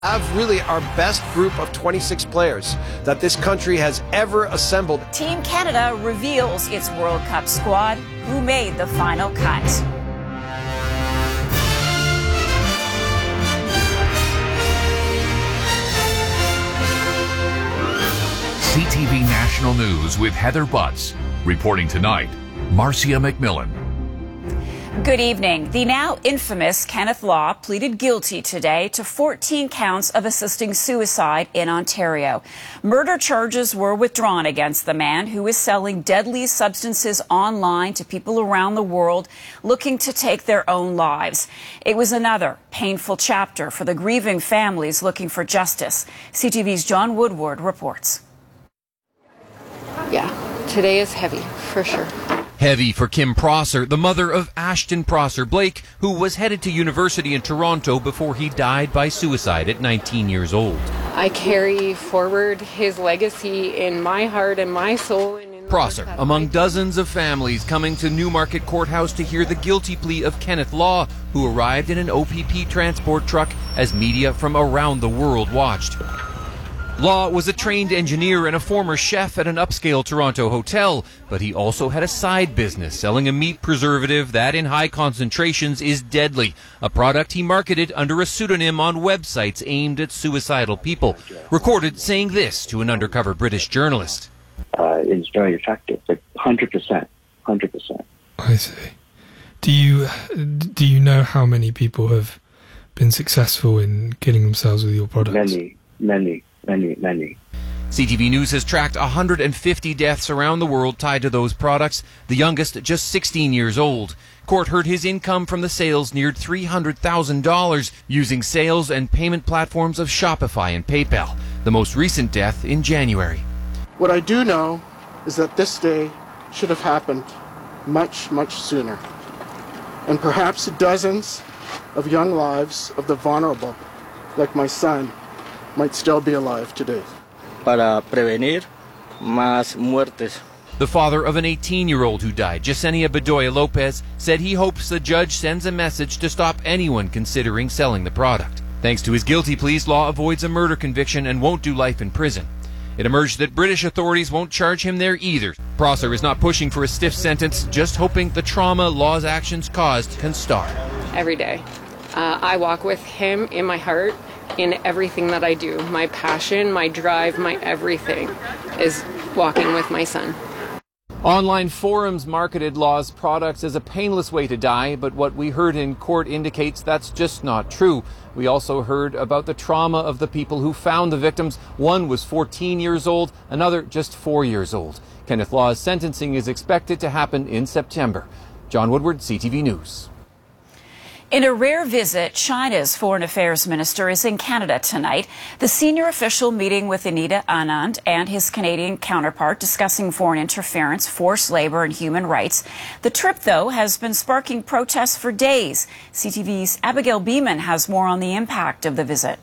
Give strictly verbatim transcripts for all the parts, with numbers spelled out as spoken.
Have really our best group of twenty-six players that this country has ever assembled. Team Canada reveals its World Cup squad, who made the final cut. C T V National News with Heather Butts. Reporting tonight, Marcia McMillan. Good evening. The now infamous Kenneth Law pleaded guilty today to fourteen counts of assisting suicide in Ontario. Murder charges were withdrawn against the man who is selling deadly substances online to people around the world looking to take their own lives. It was another painful chapter for the grieving families looking for justice. C T V's John Woodward reports. Yeah, today is heavy, for sure. Heavy for Kim Prosser, the mother of Ashton Prosser Blake, who was headed to university in Toronto before he died by suicide at nineteen years old. I carry forward his legacy in my heart and my soul. And in Prosser, among dozens of families coming to Newmarket Courthouse to hear the guilty plea of Kenneth Law, who arrived in an O P P transport truck as media from around the world watched. Law was a trained engineer and a former chef at an upscale Toronto hotel, but he also had a side business selling a meat preservative that in high concentrations is deadly, a product he marketed under a pseudonym on websites aimed at suicidal people, recorded saying this to an undercover British journalist. Uh, it's very effective, like one hundred percent, one hundred percent. I see. Do you, do you know how many people have been successful in killing themselves with your products? Many, many. Many, many. C T V News has tracked one hundred fifty deaths around the world tied to those products, the youngest just sixteen years old. Court heard his income from the sales neared three hundred thousand dollars using sales and payment platforms of Shopify and PayPal, the most recent death in January. What I do know is that this day should have happened much, much sooner. And perhaps dozens of young lives of the vulnerable, like my son, might still be alive today. Para prevenir más muertes. The father of an eighteen-year-old who died, Yesenia Bedoya Lopez, said he hopes the judge sends a message to stop anyone considering selling the product. Thanks to his guilty pleas, Law avoids a murder conviction and won't do life in prison. It emerged that British authorities won't charge him there either. Prosser is not pushing for a stiff sentence, just hoping the trauma Law's actions caused can start. Every day. Uh, I walk with him in my heart. In everything that I do, my passion, my drive, my everything is walking with my son. Online forums marketed Law's products as a painless way to die, but what we heard in court indicates that's just not true. We also heard about the trauma of the people who found the victims. One was fourteen years old, another just four years old. Kenneth Law's sentencing is expected to happen in September. John Woodward, C T V News. In a rare visit, China's Foreign Affairs Minister is in Canada tonight. The senior official meeting with Anita Anand and his Canadian counterpart discussing foreign interference, forced labor and human rights. The trip, though, has been sparking protests for days. C T V's Abigail Beeman has more on the impact of the visit.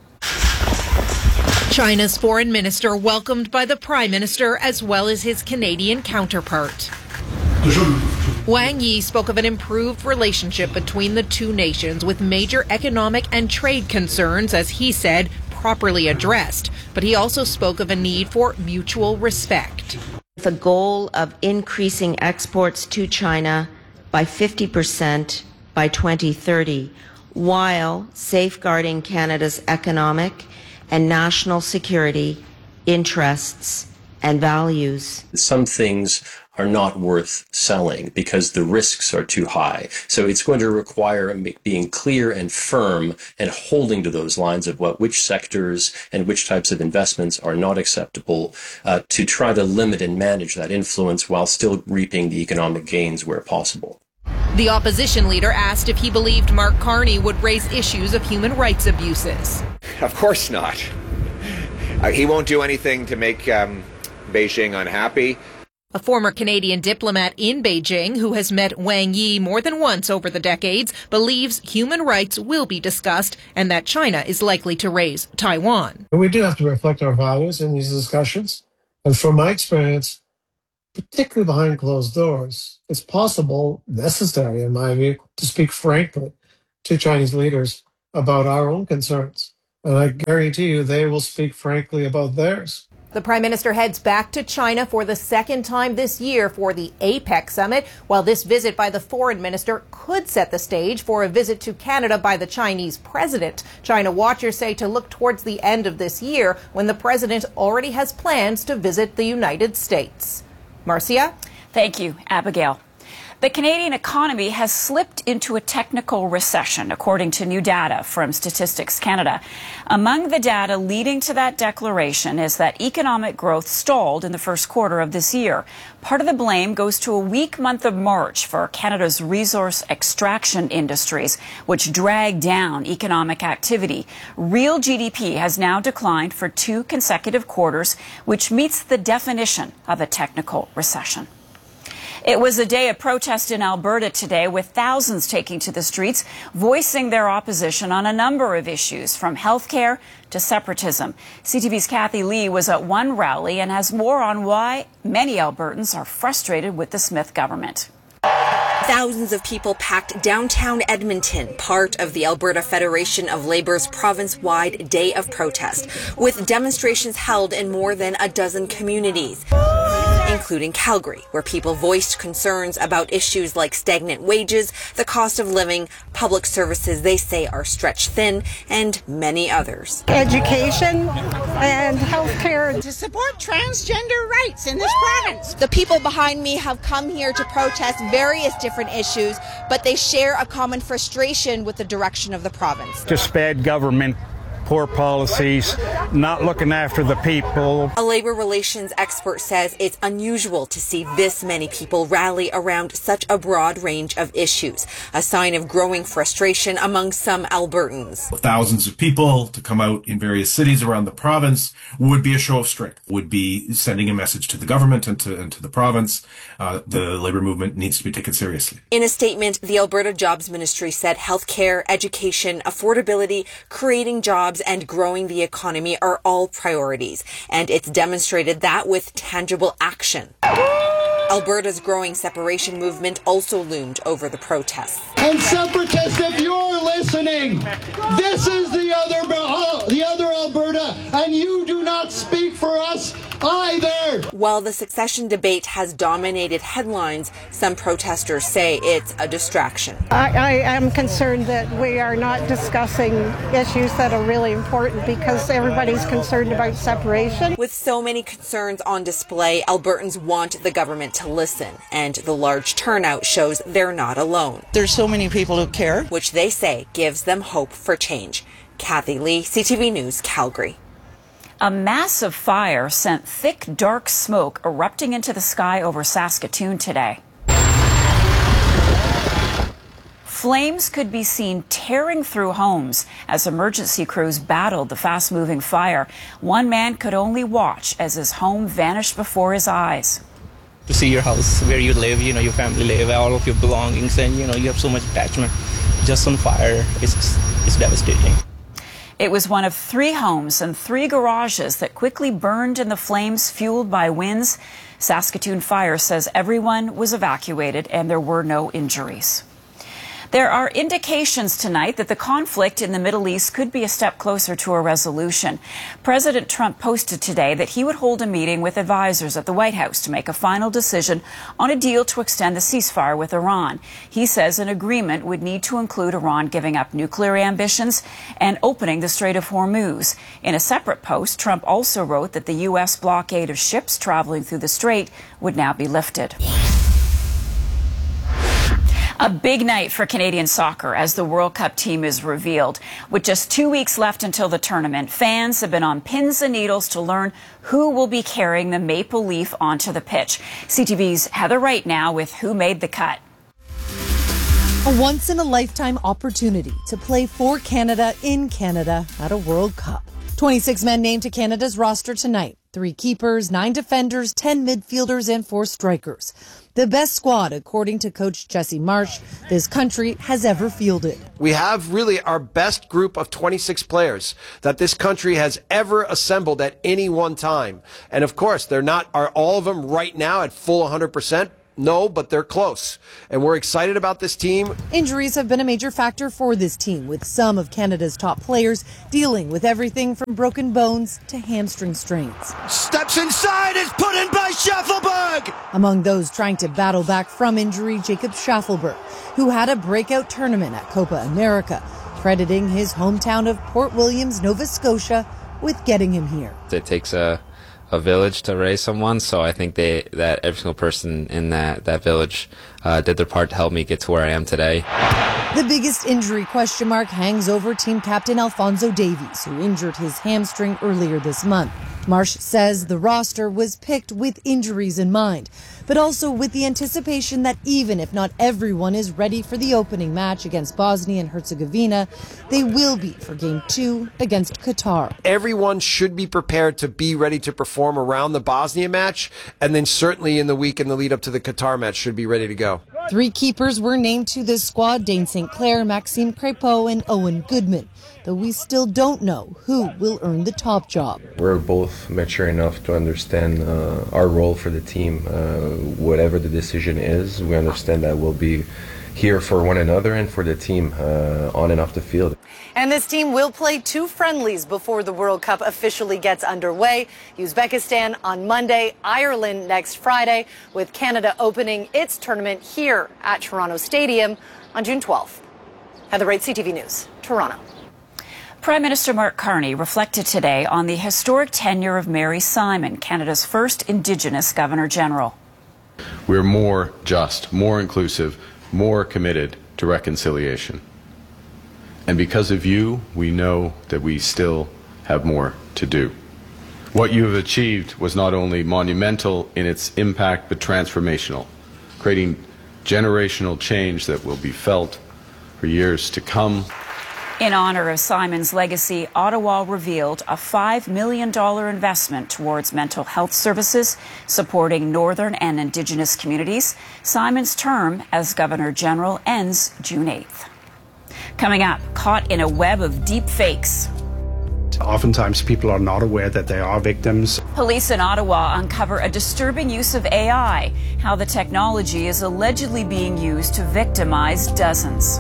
China's foreign minister welcomed by the Prime Minister as well as his Canadian counterpart. Wang Yi spoke of an improved relationship between the two nations with major economic and trade concerns, as he said, properly addressed. But he also spoke of a need for mutual respect. The goal of increasing exports to China by fifty percent by twenty thirty, while safeguarding Canada's economic and national security interests and values. Some things are not worth selling because the risks are too high. So it's going to require being clear and firm and holding to those lines of what which sectors and which types of investments are not acceptable uh, to try to limit and manage that influence while still reaping the economic gains where possible. The opposition leader asked if he believed Mark Carney would raise issues of human rights abuses. Of course not. Uh, he won't do anything to make um, Beijing unhappy. A former Canadian diplomat in Beijing who has met Wang Yi more than once over the decades believes human rights will be discussed and that China is likely to raise Taiwan. We do have to reflect our values in these discussions. And from my experience, particularly behind closed doors, it's possible, necessary in my view, to speak frankly to Chinese leaders about our own concerns And I guarantee you they will speak frankly about theirs. The Prime Minister heads back to China for the second time this year for the APEC summit, while this visit by the foreign minister could set the stage for a visit to Canada by the Chinese president. China watchers say to look towards the end of this year when the president already has plans to visit the United States. Marcia? Thank you, Abigail. The Canadian economy has slipped into a technical recession, according to new data from Statistics Canada. Among the data leading to that declaration is that economic growth stalled in the first quarter of this year. Part of the blame goes to a weak month of March for Canada's resource extraction industries, which dragged down economic activity. Real G D P has now declined for two consecutive quarters, which meets the definition of a technical recession. It was a day of protest in Alberta today, with thousands taking to the streets, voicing their opposition on a number of issues, from healthcare to separatism. C T V's Kathy Lee was at one rally and has more on why many Albertans are frustrated with the Smith government. Thousands of people packed downtown Edmonton, part of the Alberta Federation of Labor's province-wide day of protest, with demonstrations held in more than a dozen communities, including Calgary, where people voiced concerns about issues like stagnant wages, the cost of living, public services they say are stretched thin, and many others. Education and healthcare to support transgender rights in this province. The people behind me have come here to protest various different issues, but they share a common frustration with the direction of the province. Just bad government, poor policies, not looking after the people. A labor relations expert says it's unusual to see this many people rally around such a broad range of issues, a sign of growing frustration among some Albertans. Thousands of people to come out in various cities around the province would be a show of strength, would be sending a message to the government and to, and to the province. Uh, the labor movement needs to be taken seriously. In a statement, the Alberta Jobs Ministry said healthcare, education, affordability, creating jobs, and growing the economy are all priorities, and it's demonstrated that with tangible action. Alberta's growing separation movement also loomed over the protests. And separatists, if you're listening, this is the other, the other Alberta, and you do not speak for us either. While the succession debate has dominated headlines, some protesters say it's a distraction. I, I am concerned that we are not discussing issues that are really important because everybody's concerned about separation. With so many concerns on display, Albertans want the government to listen, and the large turnout shows they're not alone. There's so many people who care, which they say gives them hope for change. Kathy Lee, C T V News, Calgary. A massive fire sent thick, dark smoke erupting into the sky over Saskatoon today. Flames could be seen tearing through homes as emergency crews battled the fast-moving fire. One man could only watch as his home vanished before his eyes. To see your house, where you live, you know, your family live, all of your belongings, and, you know, you have so much attachment just on fire. It's, it's devastating. It was one of three homes and three garages that quickly burned in the flames fueled by winds. Saskatoon Fire says everyone was evacuated and there were no injuries. There are indications tonight that the conflict in the Middle East could be a step closer to a resolution. President Trump posted today that he would hold a meeting with advisors at the White House to make a final decision on a deal to extend the ceasefire with Iran. He says an agreement would need to include Iran giving up nuclear ambitions and opening the Strait of Hormuz. In a separate post, Trump also wrote that the U S blockade of ships traveling through the strait would now be lifted. A big night for Canadian soccer as the World Cup team is revealed. With just two weeks left until the tournament, fans have been on pins and needles to learn who will be carrying the maple leaf onto the pitch. C T V's Heather Wright now with Who Made the Cut. A once-in-a-lifetime opportunity to play for Canada in Canada at a World Cup. twenty-six men named to Canada's roster tonight. Three keepers, nine defenders, ten midfielders, and four strikers. The best squad, according to coach Jesse Marsh, this country has ever fielded. We have really our best group of twenty-six players that this country has ever assembled at any one time. And of course, they're not, are all of them right now at full one hundred percent? No, but they're close. And we're excited about this team. Injuries have been a major factor for this team, with some of Canada's top players dealing with everything from broken bones to hamstring strains. Steps inside, is put in by Schaffelberg! Among those trying to battle back from injury, Jacob Schaffelberg, who had a breakout tournament at Copa America, crediting his hometown of Port Williams, Nova Scotia, with getting him here. It takes a a village to raise someone, so I think they that every single person in that that village uh, did their part to help me get to where I am today. The biggest injury question mark hangs over team captain Alphonso Davies, who injured his hamstring earlier this month. Marsh says the roster was picked with injuries in mind, but also with the anticipation that even if not everyone is ready for the opening match against Bosnia and Herzegovina, they will be for game two against Qatar. Everyone should be prepared to be ready to perform around the Bosnia match, and then certainly in the week in the lead up to the Qatar match should be ready to go. Three keepers were named to this squad: Dane Saint Clair, Maxime Crépeau, and Owen Goodman, though we still don't know who will earn the top job. We're both mature enough to understand uh, our role for the team. Uh, whatever the decision is, we understand that we'll be here for one another and for the team uh, on and off the field. And this team will play two friendlies before the World Cup officially gets underway. Uzbekistan on Monday, Ireland next Friday, with Canada opening its tournament here at Toronto Stadium on June twelfth. Heather Wright, C T V News, Toronto. Prime Minister Mark Carney reflected today on the historic tenure of Mary Simon, Canada's first Indigenous Governor-General. We're more just, more inclusive, more committed to reconciliation. And because of you, we know that we still have more to do. What you have achieved was not only monumental in its impact, but transformational, creating generational change that will be felt for years to come. In honor of Simon's legacy, Ottawa revealed a five million dollars investment towards mental health services, supporting Northern and Indigenous communities. Simon's term as Governor-General ends June eighth. Coming up, caught in a web of deep fakes. Oftentimes people are not aware that they are victims. Police in Ottawa uncover a disturbing use of A I, how the technology is allegedly being used to victimize dozens.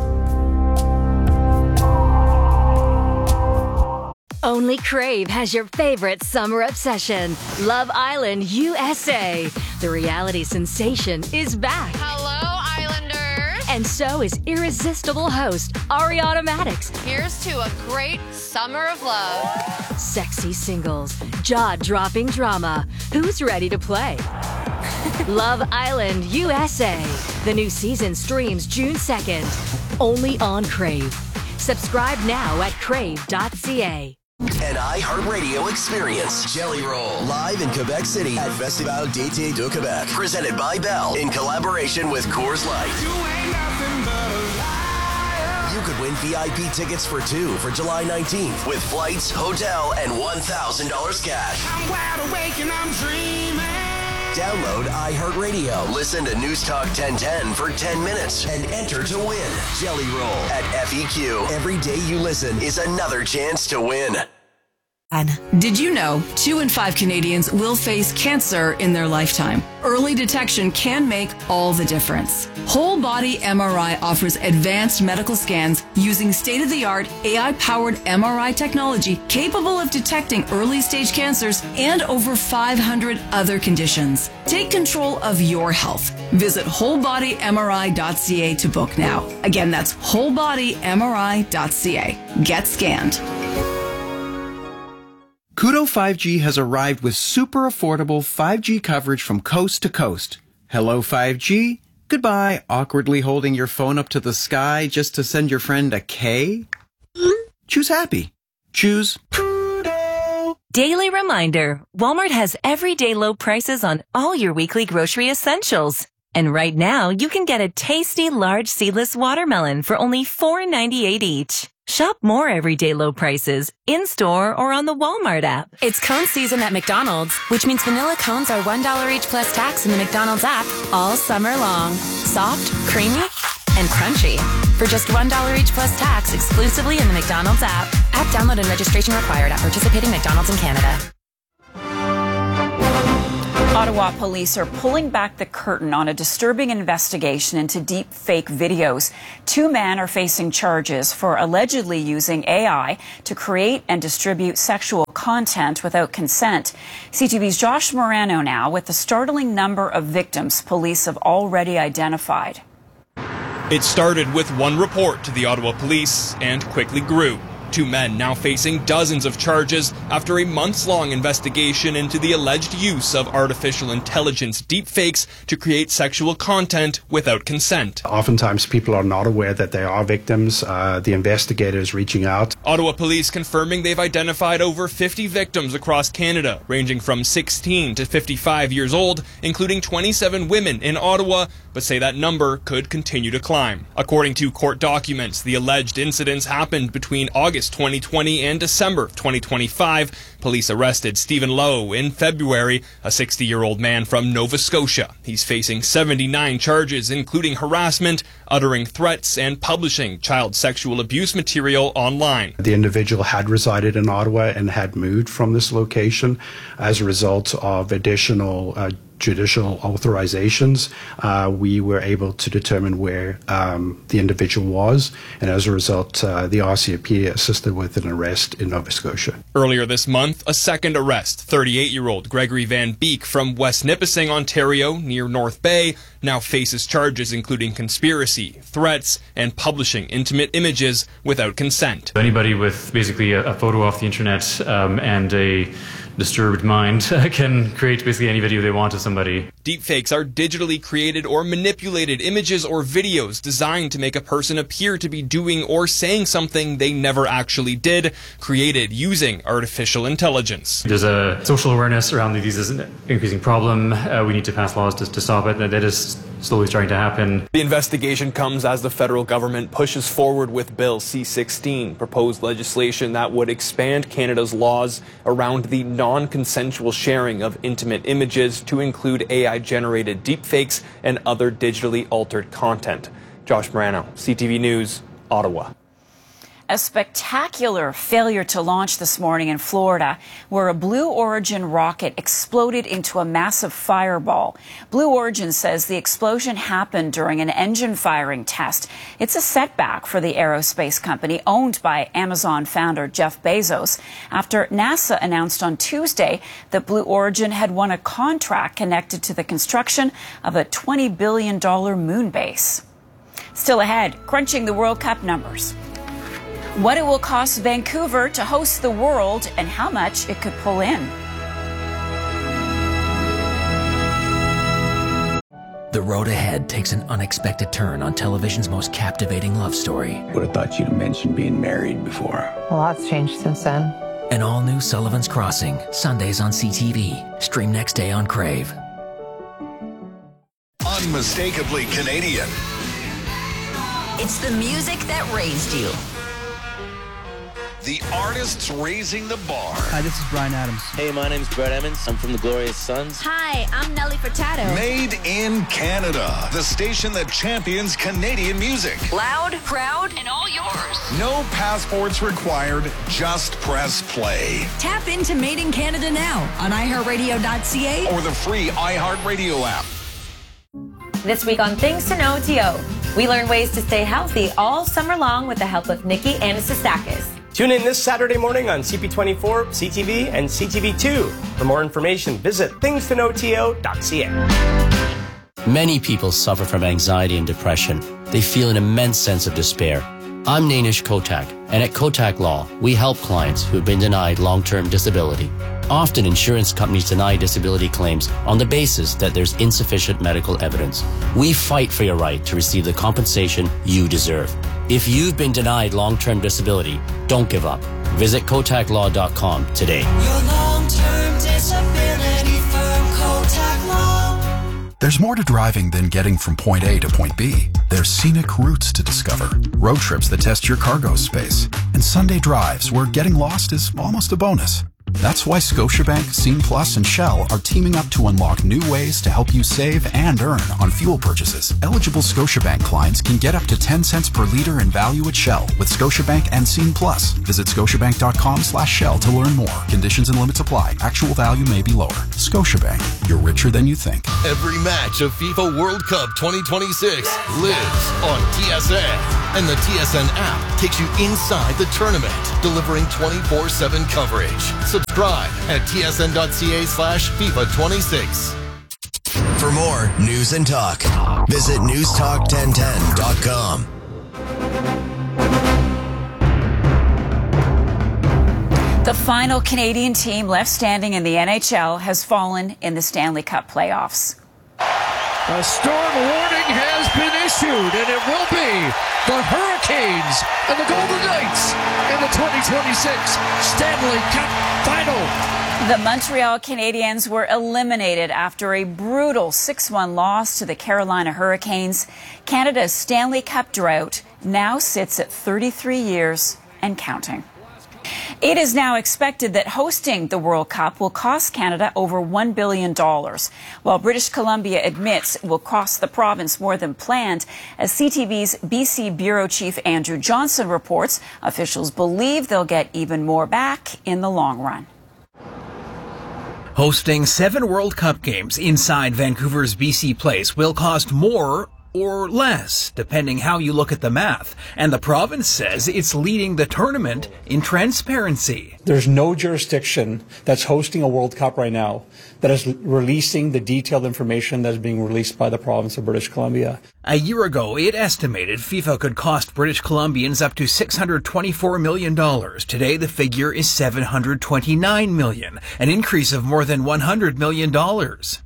Only Crave has your favorite summer obsession, Love Island U S A. The reality sensation is back. Hello, Islanders. And so is irresistible host Ariana Madix. Here's to a great summer of love. Sexy singles, jaw-dropping drama. Who's ready to play? Love Island U S A. The new season streams June second, only on Crave. Subscribe now at crave dot c a. An iHeartRadio experience. Jelly Roll. Live in Quebec City at Festival d'Été de Québec. Presented by Bell in collaboration with Coors Light. You could win V I P tickets for two for July nineteenth with flights, hotel, and one thousand dollars cash. I'm wide awake and I'm dreaming. Download iHeartRadio. Listen to News Talk ten ten for ten minutes and enter to win. Jelly Roll at F E Q. Every day you listen is another chance to win. Did you know two in five Canadians will face cancer in their lifetime? Early detection can make all the difference. Whole Body M R I offers advanced medical scans using state-of-the-art A I-powered M R I technology capable of detecting early-stage cancers and over five hundred other conditions. Take control of your health. Visit whole body M R I dot c a to book now. Again, that's whole body M R I dot c a. Get scanned. Koodo five G has arrived with super affordable five G coverage from coast to coast. Hello five G. Goodbye, awkwardly holding your phone up to the sky just to send your friend a K. Choose happy. Choose Koodo. Daily reminder, Walmart has everyday low prices on all your weekly grocery essentials. And right now, you can get a tasty large seedless watermelon for only four ninety-eight each. Shop more everyday low prices in-store or on the Walmart app. It's cone season at McDonald's, which means vanilla cones are one dollar each plus tax in the McDonald's app all summer long. Soft, creamy, and crunchy. For just one dollar each plus tax exclusively in the McDonald's app. App download and registration required at participating McDonald's in Canada. Ottawa police are pulling back the curtain on a disturbing investigation into deep fake videos. Two men are facing charges for allegedly using A I to create and distribute sexual content without consent. C T V's Josh Morano now with the startling number of victims police have already identified. It started with one report to the Ottawa police and quickly grew. Two men now facing dozens of charges after a months-long investigation into the alleged use of artificial intelligence deepfakes to create sexual content without consent. Oftentimes people are not aware that they are victims. Uh, the investigator is reaching out. Ottawa police confirming they've identified over fifty victims across Canada, ranging from sixteen to fifty-five years old, including twenty-seven women in Ottawa, but say that number could continue to climb. According to court documents, the alleged incidents happened between August twenty twenty and December twenty twenty-five. Police arrested Stephen Lowe in February, a sixty-year-old man from Nova Scotia. He's facing seventy-nine charges, including harassment, uttering threats, and publishing child sexual abuse material online. The individual had resided in Ottawa and had moved from this location as a result of additional uh, judicial authorizations. Uh, we were able to determine where um, the individual was, and as a result, uh, the R C M P assisted with an arrest in Nova Scotia. Earlier this month, a second arrest. thirty-eight-year-old Gregory Van Beek from West Nipissing, Ontario, near North Bay, now faces charges including conspiracy, threats, and publishing intimate images without consent. Anybody with basically a, a photo off the internet um, and a disturbed mind can create basically any video they want of somebody. Deepfakes are digitally created or manipulated images or videos designed to make a person appear to be doing or saying something they never actually did, created using artificial intelligence. There's a social awareness around these is an increasing problem. Uh, we need to pass laws to, to stop it. That is slowly starting to happen. The investigation comes as the federal government pushes forward with Bill C sixteen, proposed legislation that would expand Canada's laws around the non-consensual sharing of intimate images to include A I-generated deepfakes and other digitally altered content. Josh Morano, C T V News, Ottawa. A spectacular failure to launch this morning in Florida, where a Blue Origin rocket exploded into a massive fireball. Blue Origin says the explosion happened during an engine firing test. It's a setback for the aerospace company owned by Amazon founder Jeff Bezos, after NASA announced on Tuesday that Blue Origin had won a contract connected to the construction of a twenty billion dollars moon base. Still ahead, crunching the World Cup numbers. What it will cost Vancouver to host the World and how much it could pull in. The road ahead takes an unexpected turn on television's most captivating love story. Would have thought you'd mentioned being married before. A lot's changed since then. An all-new Sullivan's Crossing, Sundays on C T V. Stream next day on Crave. Unmistakably Canadian. It's the music that raised you. The artists raising the bar. Hi, this is Bryan Adams. Hey, my name's Brett Emmons. I'm from the Glorious Sons. Hi, I'm Nelly Furtado. Made in Canada. The station that champions Canadian music. Loud, proud, and all yours. No passports required. Just press play. Tap into Made in Canada now on i heart radio dot c a or the free iHeartRadio app. This week on Things to Know T O, we learn ways to stay healthy all summer long with the help of Nikki Anastastakis. Tune in this Saturday morning on C P twenty-four, C T V, and C T V two. For more information, visit things to know T O dot c a. Many people suffer from anxiety and depression. They feel an immense sense of despair. I'm Nainish Kotak, and at Kotak Law, we help clients who have been denied long-term disability. Often, insurance companies deny disability claims on the basis that there's insufficient medical evidence. We fight for your right to receive the compensation you deserve. If you've been denied long-term disability, don't give up. Visit kotak law dot com today. Your long-term disability firm, Kotak Law. There's more to driving than getting from point A to point B. There's scenic routes to discover, road trips that test your cargo space, and Sunday drives where getting lost is almost a bonus. That's why Scotiabank, Scene Plus, and Shell are teaming up to unlock new ways to help you save and earn on fuel purchases. Eligible Scotiabank clients can get up to ten cents per liter in value at Shell with Scotiabank and Scene Plus. Visit scotiabank.com slash Shell to learn more. Conditions and limits apply. Actual value may be lower. Scotiabank. You're richer than you think. Every match of FIFA World Cup twenty twenty-six lives on T S N. And the T S N app takes you inside the tournament, delivering twenty-four seven coverage. Subscribe at tsn.ca slash FIFA 26. For more news and talk, visit news talk ten ten dot com. The final Canadian team left standing in the N H L has fallen in the Stanley Cup playoffs. A storm warning has been issued, and it will be the Hurricanes and the Golden Knights in the twenty twenty-six Stanley Cup Final. The Montreal Canadiens were eliminated after a brutal six one loss to the Carolina Hurricanes. Canada's Stanley Cup drought now sits at thirty-three years and counting. It is now expected that hosting the World Cup will cost Canada over one billion dollars, while British Columbia admits it will cost the province more than planned. As C T V's B C Bureau Chief Andrew Johnson reports, officials believe they'll get even more back in the long run. Hosting seven World Cup games inside Vancouver's B C Place will cost more or less, depending how you look at the math. And the province says it's leading the tournament in transparency. There's no jurisdiction that's hosting a World Cup right now that is releasing the detailed information that is being released by the province of British Columbia. A year ago, it estimated FIFA could cost British Columbians up to six hundred twenty-four million dollars. Today, the figure is seven hundred twenty-nine million dollars, an increase of more than one hundred million dollars.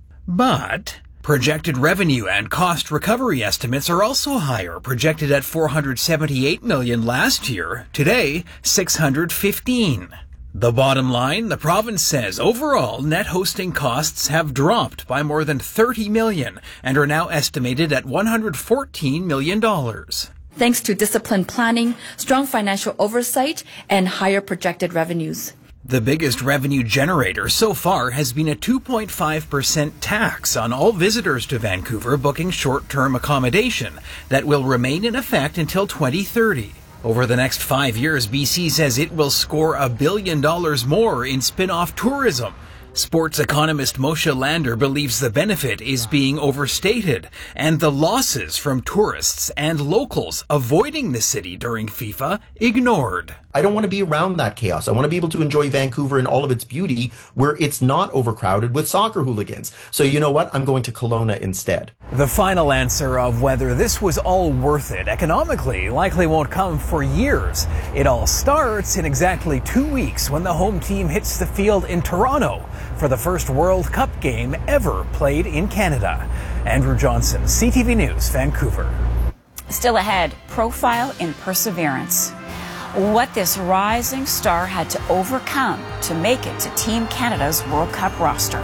But projected revenue and cost recovery estimates are also higher, projected at four hundred seventy-eight million dollars last year. Today, six hundred fifteen. The bottom line, the province says overall net hosting costs have dropped by more than thirty million dollars and are now estimated at one hundred fourteen million dollars. Thanks to disciplined planning, strong financial oversight, and higher projected revenues. The biggest revenue generator so far has been a two point five percent tax on all visitors to Vancouver booking short-term accommodation that will remain in effect until twenty thirty. Over the next five years, B C says it will score a billion dollars more in spin-off tourism. Sports economist Moshe Lander believes the benefit is being overstated and the losses from tourists and locals avoiding the city during FIFA ignored. I don't want to be around that chaos. I want to be able to enjoy Vancouver in all of its beauty where it's not overcrowded with soccer hooligans. So you know what? I'm going to Kelowna instead. The final answer of whether this was all worth it economically likely won't come for years. It all starts in exactly two weeks when the home team hits the field in Toronto for the first World Cup game ever played in Canada. Andrew Johnson, C T V News, Vancouver. Still ahead, profile in perseverance. What this rising star had to overcome to make it to Team Canada's World Cup roster.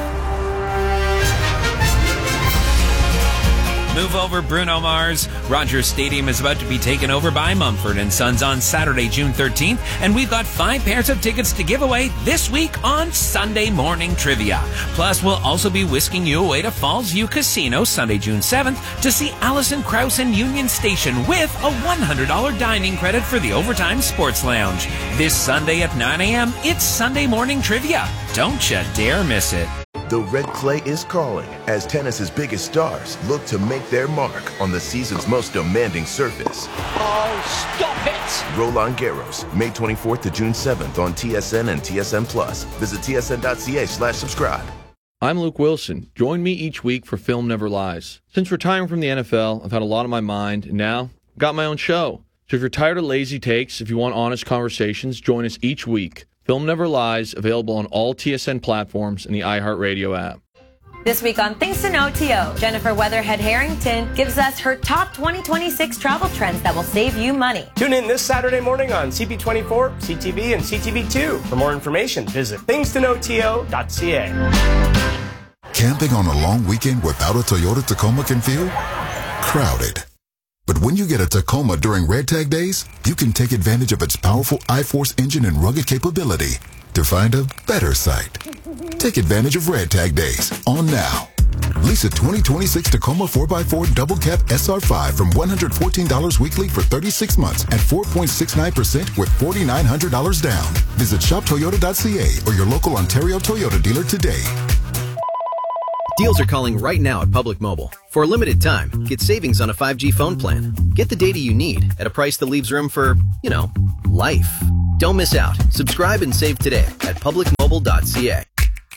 Move over, Bruno Mars. Rogers Stadium is about to be taken over by Mumford and Sons on Saturday, June thirteenth, and we've got five pairs of tickets to give away this week on Sunday Morning Trivia. Plus, we'll also be whisking you away to Falls View Casino Sunday, June seventh to see Alison Krauss and Union Station with a one hundred dollars dining credit for the Overtime Sports Lounge. This Sunday at nine a.m., it's Sunday Morning Trivia. Don't you dare miss it. The red clay is calling as tennis's biggest stars look to make their mark on the season's most demanding surface. Oh, stop it! Roland Garros, May twenty-fourth to June seventh on T S N and T S N Plus. Visit tsn.ca slash subscribe. I'm Luke Wilson. Join me each week for Film Never Lies. Since retiring from the N F L, I've had a lot on my mind, and now I've got my own show. So if you're tired of lazy takes, if you want honest conversations, join us each week. Film Never Lies, available on all T S N platforms and the iHeartRadio app. This week on Things to Know T O, Jennifer Weatherhead Harrington gives us her top twenty twenty-six travel trends that will save you money. Tune in this Saturday morning on C P twenty-four, C T V, and C T V two. For more information, visit things to know T O dot C A. Camping on a long weekend without a Toyota Tacoma can feel crowded. But when you get a Tacoma during Red Tag Days, you can take advantage of its powerful I-Force engine and rugged capability. to find a better sight. Take advantage of Red Tag Days on now. Lease a twenty twenty-six Tacoma four by four Double Cab S R five from one hundred fourteen dollars weekly for thirty-six months at four point six nine percent with four thousand nine hundred dollars down. Visit shop toyota dot c a or your local Ontario Toyota dealer today. Deals are calling right now at Public Mobile. For a limited time, get savings on a five G phone plan. Get the data you need at a price that leaves room for, you know, life. Don't miss out. Subscribe and save today at public mobile dot c a.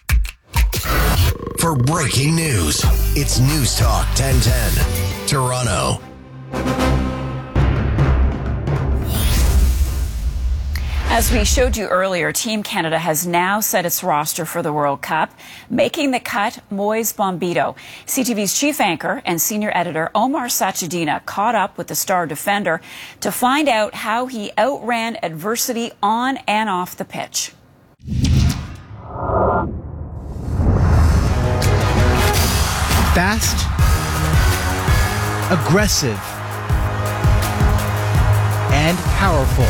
For breaking news, it's News Talk ten ten, Toronto. As we showed you earlier, Team Canada has now set its roster for the World Cup. Making the cut, Moise Bombito. C T V's chief anchor and senior editor Omar Sachedina caught up with the star defender to find out how he outran adversity on and off the pitch. Fast, aggressive, and powerful.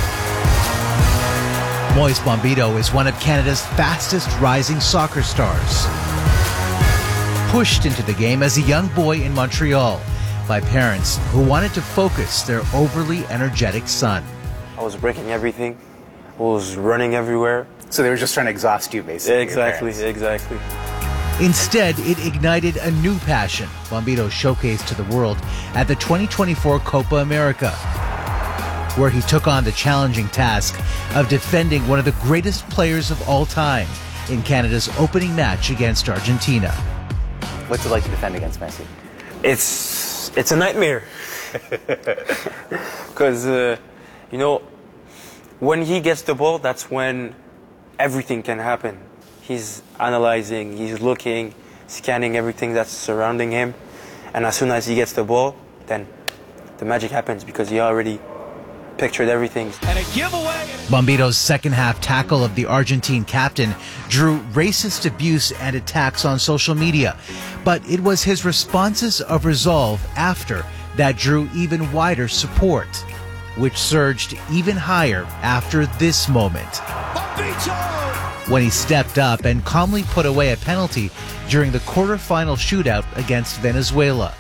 Moise Bombito is one of Canada's fastest rising soccer stars. Pushed into the game as a young boy in Montreal by parents who wanted to focus their overly energetic son. I was breaking everything. I was running everywhere. So they were just trying to exhaust you, basically. Exactly, exactly. Instead, it ignited a new passion Bombito showcased to the world at the twenty twenty-four Copa America, where he took on the challenging task of defending one of the greatest players of all time in Canada's opening match against Argentina. What's it like to defend against Messi? It's it's a nightmare. Because, uh, you know, when he gets the ball, that's when everything can happen. He's analyzing, he's looking, scanning everything that's surrounding him. And as soon as he gets the ball, then the magic happens because he already pictured everything. And a giveaway. Bombito's second half tackle of the Argentine captain drew racist abuse and attacks on social media. But it was his responses of resolve after that drew even wider support, which surged even higher after this moment. Bombito! When he stepped up and calmly put away a penalty during the quarterfinal shootout against Venezuela.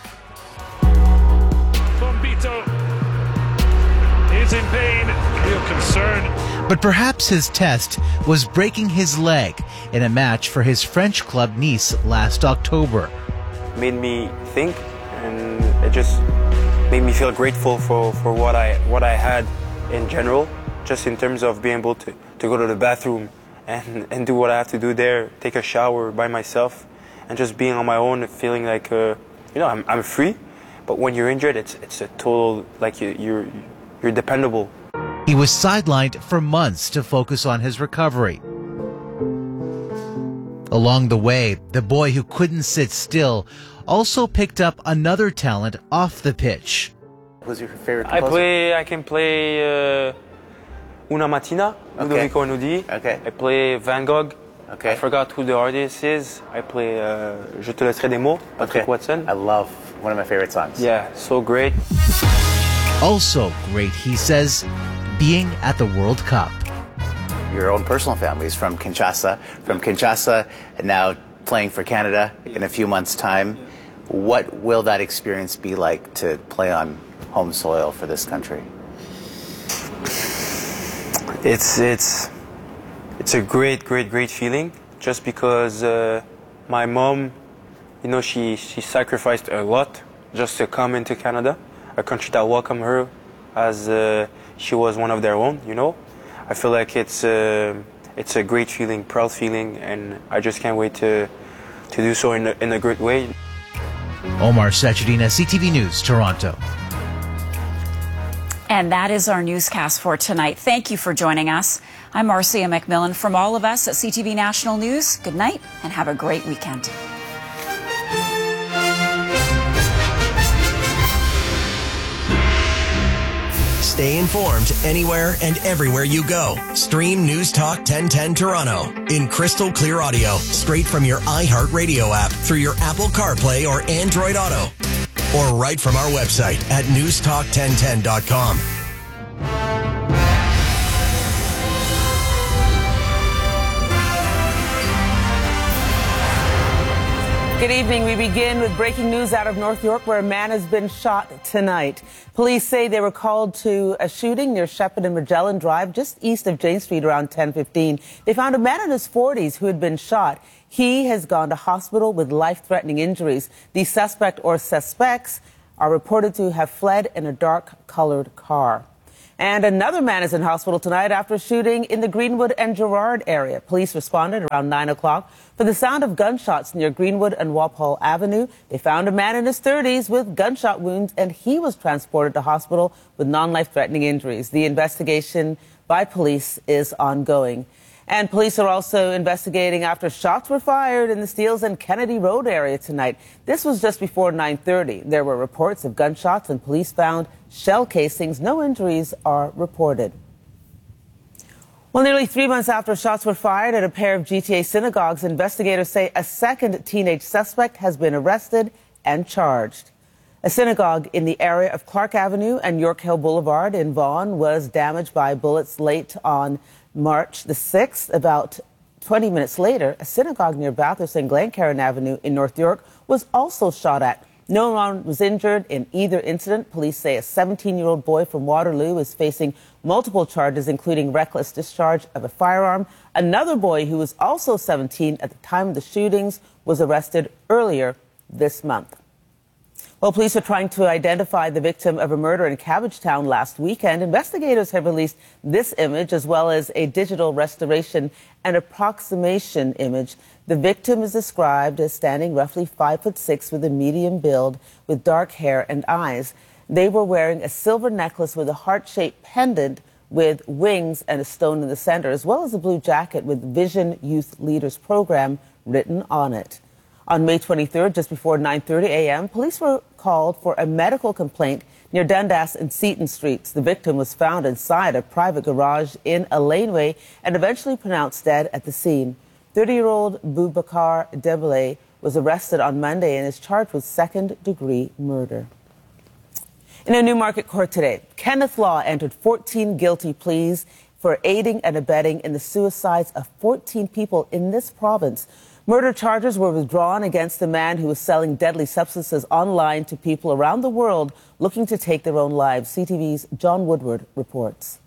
Bombito is in pain, real concern. But perhaps his test was breaking his leg in a match for his French club Nice last October. It made me think, and it just made me feel grateful for, for what I what I had in general, just in terms of being able to, to go to the bathroom and, and do what I have to do there, take a shower by myself, and just being on my own, feeling like, uh, you know, I'm, I'm free. But when you're injured, it's it's a total, like you, you're, you're dependable. He was sidelined for months to focus on his recovery. Along the way, the boy who couldn't sit still also picked up another talent off the pitch. Who's your favorite I composer? play, I can play uh, Una Mattina, Ludovico Einaudi. Okay. I play Van Gogh. Okay. I forgot who the artist is. I play uh, Je te laisserai des mots, Patrick Okay. Watson. I love one of my favorite songs. Yeah, so great. Also great, he says, being at the World Cup. Your own personal family is from Kinshasa. From Kinshasa, and now playing for Canada in a few months' time. What will that experience be like to play on home soil for this country? It's it's it's a great, great, great feeling. Just because uh, my mom, you know, she she sacrificed a lot just to come into Canada, a country that welcomed her as uh, she was one of their own. You know, I feel like it's uh, it's a great feeling, proud feeling, and I just can't wait to to do so in a, in a great way. Omar Sachedina, C T V News, Toronto. And that is our newscast for tonight. Thank you for joining us. I'm Marcia McMillan. From all of us at C T V National News, good night and have a great weekend. Stay informed anywhere and everywhere you go. Stream News Talk ten ten Toronto in crystal clear audio straight from your iHeartRadio app through your Apple CarPlay or Android Auto, or right from our website at news talk ten ten dot com. Good evening. We begin with breaking news out of North York, where a man has been shot tonight. Police say they were called to a shooting near Shepherd and Magellan Drive, just east of Jane Street, around ten fifteen. They found a man in his forties who had been shot. He has gone to hospital with life-threatening injuries. The suspect or suspects are reported to have fled in a dark-colored car. And another man is in hospital tonight after a shooting in the Greenwood and Gerrard area. Police responded around nine o'clock for the sound of gunshots near Greenwood and Walpole Avenue. They found a man in his thirties with gunshot wounds, and he was transported to hospital with non-life-threatening injuries. The investigation by police is ongoing. And police are also investigating after shots were fired in the Steeles and Kennedy Road area tonight. This was just before nine thirty. There were reports of gunshots, and police found shell casings. No injuries are reported. Well, nearly three months after shots were fired at a pair of G T A synagogues, investigators say a second teenage suspect has been arrested and charged. A synagogue in the area of Clark Avenue and York Hill Boulevard in Vaughan was damaged by bullets late on March the sixth. About twenty minutes later, a synagogue near Bathurst and Glencairn Avenue in North York was also shot at. No one was injured in either incident. Police say a seventeen-year-old boy from Waterloo is facing multiple charges, including reckless discharge of a firearm. Another boy who was also seventeen at the time of the shootings was arrested earlier this month. Well, police are trying to identify the victim of a murder in Cabbagetown last weekend. Investigators have released this image as well as a digital restoration and approximation image. The victim is described as standing roughly five foot six with a medium build with dark hair and eyes. They were wearing a silver necklace with a heart-shaped pendant with wings and a stone in the center, as well as a blue jacket with Vision Youth Leaders Program written on it. On May twenty-third, just before nine thirty a m, police were called for a medical complaint near Dundas and Seaton Streets. The victim was found inside a private garage in a laneway and eventually pronounced dead at the scene. thirty-year-old Boubacar Debele was arrested on Monday and is charged with second-degree murder. In a Newmarket court today, Kenneth Law entered fourteen guilty pleas for aiding and abetting in the suicides of fourteen people in this province. Murder charges were withdrawn against the man who was selling deadly substances online to people around the world looking to take their own lives. C T V's John Woodward reports.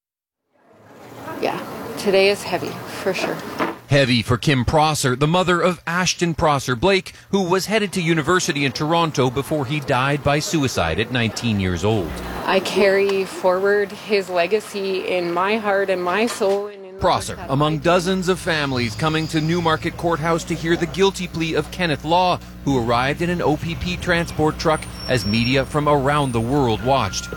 Yeah, today is heavy, for sure. Heavy for Kim Prosser, the mother of Ashton Prosser Blake, who was headed to university in Toronto before he died by suicide at nineteen years old. I carry forward his legacy in my heart and my soul. And Prosser, among dozens of families coming to Newmarket Courthouse to hear the guilty plea of Kenneth Law, who arrived in an O P P transport truck as media from around the world watched.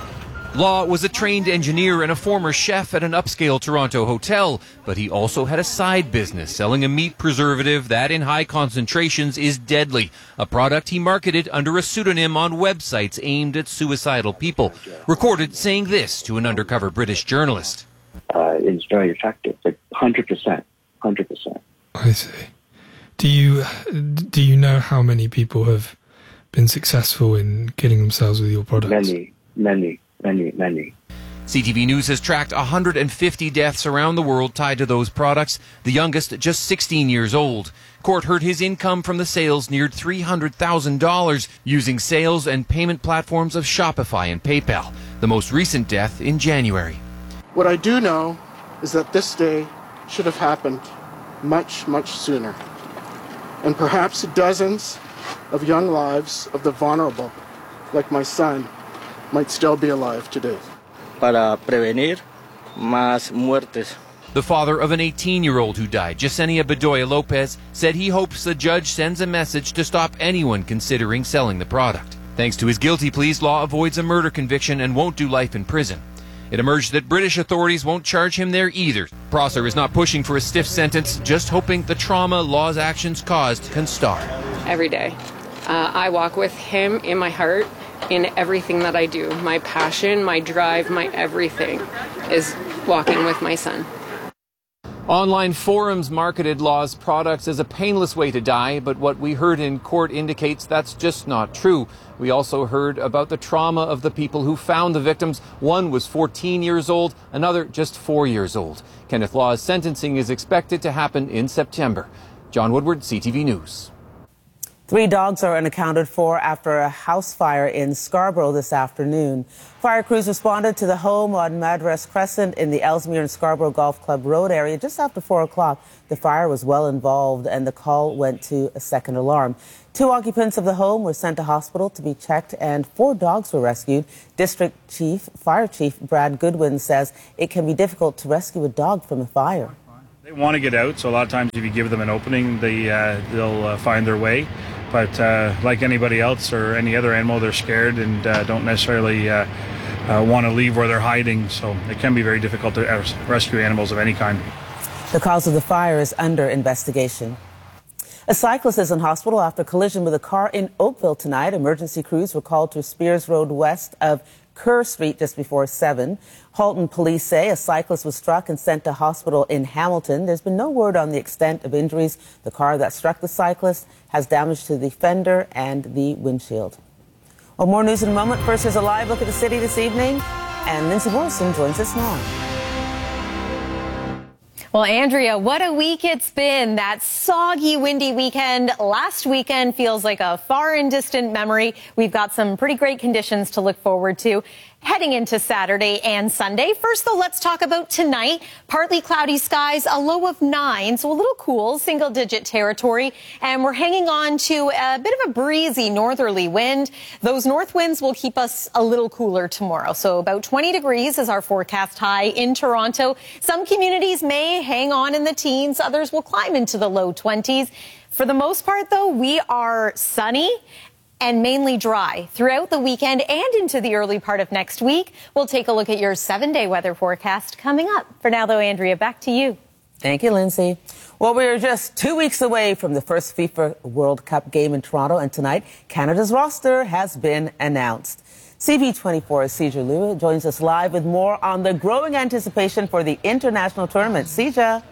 Law was a trained engineer and a former chef at an upscale Toronto hotel, but he also had a side business selling a meat preservative that in high concentrations is deadly, a product he marketed under a pseudonym on websites aimed at suicidal people, recorded saying this to an undercover British journalist. Uh, is very effective, like one hundred percent, one hundred percent. I see. Do you, do you know how many people have been successful in killing themselves with your products? Many, many. Many, many. C T V News has tracked one hundred fifty deaths around the world tied to those products, the youngest just sixteen years old. Court heard his income from the sales neared three hundred thousand dollars using sales and payment platforms of Shopify and PayPal, the most recent death in January. What I do know is that this day should have happened much, much sooner. And perhaps dozens of young lives of the vulnerable, like my son, might still be alive today. Para prevenir más muertes. The father of an eighteen-year-old who died, Yesenia Bedoya Lopez, said he hopes the judge sends a message to stop anyone considering selling the product. Thanks to his guilty pleas, Law avoids a murder conviction and won't do life in prison. It emerged that British authorities won't charge him there either. Prosser is not pushing for a stiff sentence, just hoping the trauma Law's actions caused can stop. Every day. Uh, I walk with him in my heart. In everything that I do, my passion, my drive, my everything is walking with my son. Online forums marketed Law's products as a painless way to die, but what we heard in court indicates that's just not true. We also heard about the trauma of the people who found the victims. One was fourteen years old, another just four years old. Kenneth Law's sentencing is expected to happen in September. John Woodward, C T V News. Three dogs are unaccounted for after a house fire in Scarborough this afternoon. Fire crews responded to the home on Madras Crescent in the Ellesmere and Scarborough Golf Club Road area just after four o'clock. The fire was well involved and the call went to a second alarm. Two occupants of the home were sent to hospital to be checked and four dogs were rescued. District Chief, Fire Chief Brad Goodwin says it can be difficult to rescue a dog from a fire. They want to get out, so a lot of times if you give them an opening, they, uh, they'll uh, find their way. But uh, like anybody else or any other animal, they're scared and uh, don't necessarily uh, uh, want to leave where they're hiding. So it can be very difficult to uh, rescue animals of any kind. The cause of the fire is under investigation. A cyclist is in hospital after collision with a car in Oakville tonight. Emergency crews were called to Spears Road west of Kerr Street just before seven. Halton police say a cyclist was struck and sent to hospital in Hamilton. There's been no word on the extent of injuries. The car that struck the cyclist has damage to the fender and the windshield. Well, more news in a moment. First, there's a live look at the city this evening, and Lindsay Morrison joins us now. Well, Andrea, what a week it's been. That soggy, windy weekend last weekend feels like a far and distant memory. We've got some pretty great conditions to look forward to heading into Saturday and Sunday. First, though, let's talk about tonight. Partly cloudy skies, a low of nine, so a little cool, single-digit territory. And we're hanging on to a bit of a breezy northerly wind. Those north winds will keep us a little cooler tomorrow. So about twenty degrees is our forecast high in Toronto. Some communities may hang on in the teens. Others will climb into the low twenties. For the most part, though, we are sunny and mainly dry throughout the weekend and into the early part of next week. We'll take a look at your seven-day weather forecast coming up. For now, though, Andrea, back to you. Thank you, Lindsay. Well, we are just two weeks away from the first FIFA World Cup game in Toronto, and tonight, Canada's roster has been announced. C B twenty-four's Seja Liu joins us live with more on the growing anticipation for the international tournament. Seja.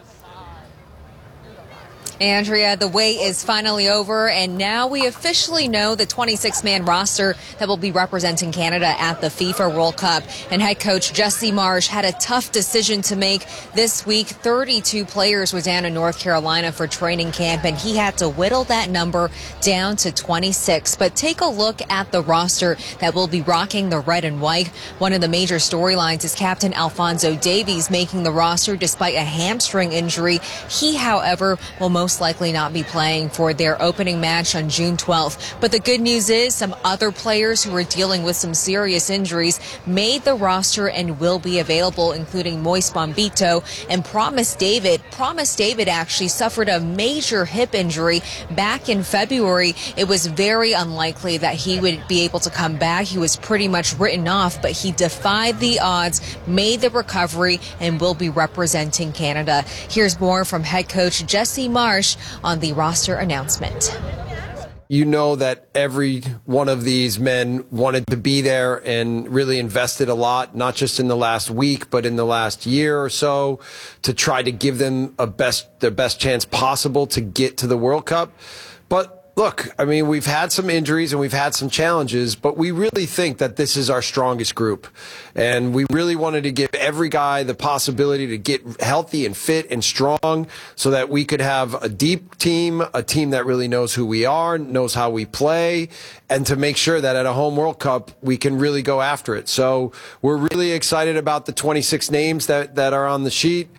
Andrea, the wait is finally over, and now we officially know the twenty-six man roster that will be representing Canada at the FIFA World Cup. And head coach Jesse Marsh had a tough decision to make this week. thirty-two players were down in North Carolina for training camp, and he had to whittle that number down to twenty-six. But take a look at the roster that will be rocking the red and white. One of the major storylines is Captain Alphonso Davies making the roster despite a hamstring injury. He, however, will most most likely not be playing for their opening match on June twelfth. But the good news is some other players who are dealing with some serious injuries made the roster and will be available, including Moise Bombito and Promise David. Promise David actually suffered a major hip injury back in February. It was very unlikely that he would be able to come back. He was pretty much written off, but he defied the odds, made the recovery, and will be representing Canada. Here's more from head coach Jesse Marsh on the roster announcement. You know that every one of these men wanted to be there and really invested a lot, not just in the last week, but in the last year or so, to try to give them a best, their best chance possible to get to the World Cup. But look, I mean, we've had some injuries and we've had some challenges, but we really think that this is our strongest group. And we really wanted to give every guy the possibility to get healthy and fit and strong so that we could have a deep team, a team that really knows who we are, knows how we play, and to make sure that at a home World Cup, we can really go after it. So we're really excited about the twenty-six names that, that are on the sheet.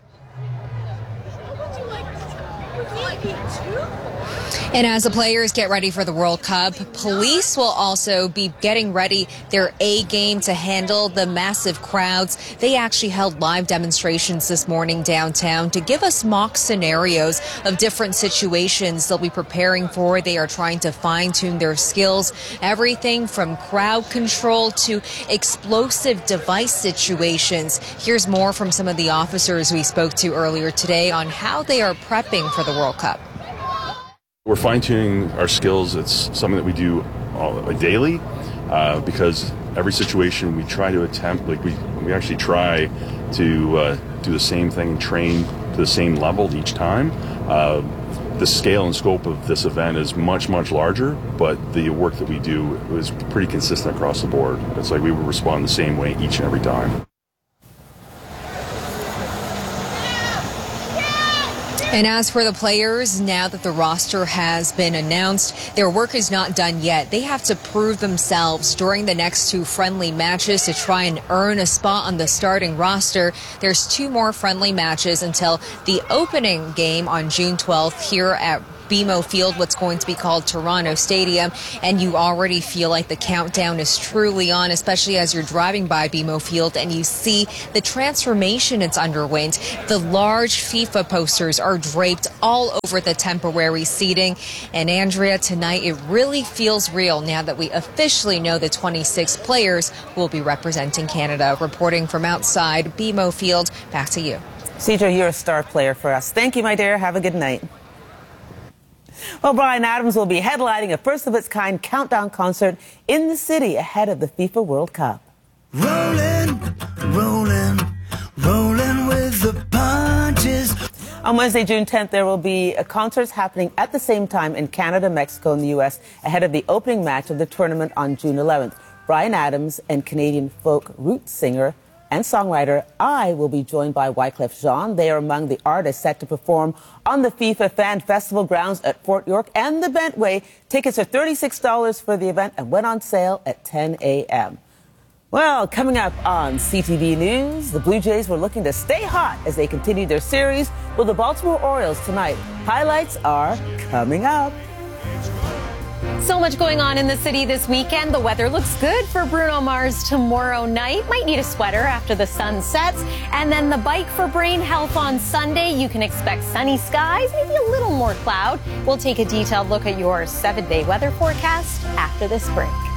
And as the players get ready for the World Cup, police will also be getting ready their A game to handle the massive crowds. They actually held live demonstrations this morning downtown to give us mock scenarios of different situations they'll be preparing for. They are trying to fine-tune their skills, everything from crowd control to explosive device situations. Here's more from some of the officers we spoke to earlier today on how they are prepping for the World Cup. We're fine-tuning our skills. It's something that we do all, like, daily uh, because every situation we try to attempt, like we, we actually try to uh, do the same thing and train to the same level each time. Uh, the scale and scope of this event is much, much larger, but the work that we do is pretty consistent across the board. It's like we would respond the same way each and every time. And as for the players, now that the roster has been announced, their work is not done yet. They have to prove themselves during the next two friendly matches to try and earn a spot on the starting roster. There's two more friendly matches until the opening game on June twelfth here at B M O Field, what's going to be called Toronto Stadium, and you already feel like the countdown is truly on, especially as you're driving by B M O Field and you see the transformation it's underwent. The large FIFA posters are draped all over the temporary seating, and Andrea, tonight it really feels real now that we officially know the twenty-six players will be representing Canada. Reporting from outside B M O Field, back to you. Cedra, you're a star player for us. Thank you, my dear. Have a good night. Well, Bryan Adams will be headlining a first-of-its-kind countdown concert in the city ahead of the FIFA World Cup. Rolling, rolling, rolling with the punches. On Wednesday, June tenth, there will be concerts happening at the same time in Canada, Mexico, and the U S ahead of the opening match of the tournament on June eleventh. Bryan Adams and Canadian folk roots singer and songwriter I will be joined by Wyclef Jean. They are among the artists set to perform on the FIFA Fan Festival grounds at Fort York and the Bentway. Tickets are thirty-six dollars for the event and went on sale at ten a m Well, coming up on C T V News, the Blue Jays were looking to stay hot as they continue their series with the Baltimore Orioles tonight. Highlights are coming up. So much going on in the city this weekend. The weather looks good for Bruno Mars tomorrow night. Might need a sweater after the sun sets. And then the bike for brain health on Sunday. You can expect sunny skies, maybe a little more cloud. We'll take a detailed look at your seven-day weather forecast after this break.